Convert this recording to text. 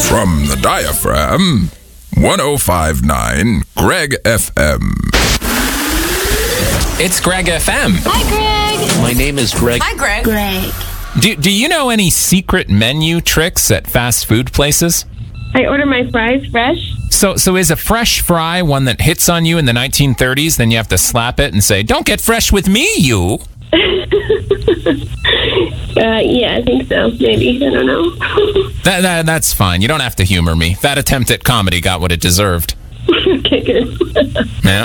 From the diaphragm, 105.9 Greg FM. It's Greg FM. Hi, Greg. My name is Greg. Hi, Greg. Greg. Do you know any secret menu tricks at fast food places? I order my fries fresh. So is a fresh fry one that hits on you in the 1930s, then you have to slap it and say, "Don't get fresh with me, you"? Yeah, I think so. Maybe. I don't know. That's fine. You don't have to humor me. That attempt at comedy got what it deserved. Okay, good. Yeah.